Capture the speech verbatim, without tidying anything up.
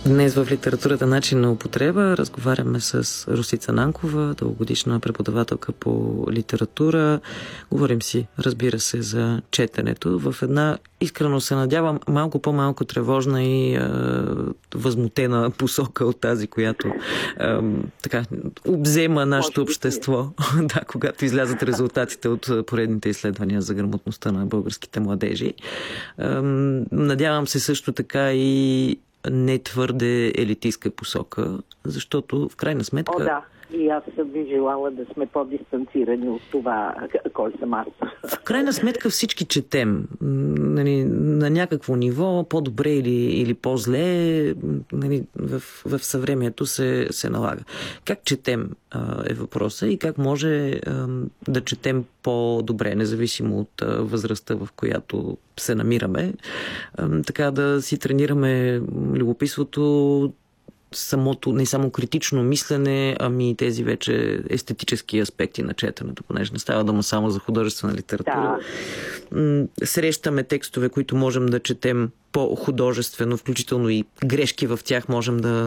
Днес в литературата начин на употреба разговаряме с Росица Нанкова, дългогодишна преподавателка по литература. Говорим си, разбира се, за четенето в една, искрено се надявам, малко по-малко тревожна и е, възмутена посока от тази, която е, така обзема нашето общество, да, когато излязат резултатите от поредните изследвания за грамотността на българските младежи. Е, надявам се също така и не твърде елитистка посока, защото в крайна сметка... О, да. И аз съм ви желала да сме по-дистанцирани от това, кой съм аз. В крайна сметка всички четем. Нали, на някакво ниво, по-добре или, или по-зле, нали, в, в съвремието се, се налага. Как четем е въпроса и как може да четем по-добре, независимо от възрастта, в която се намираме. Така да си тренираме любопитството, самото, не само критично мислене, ами тези вече естетически аспекти на четенето, понеже не става дума само за художествена литература. Да. Срещаме текстове, които можем да четем по-художествено, включително и грешки в тях можем да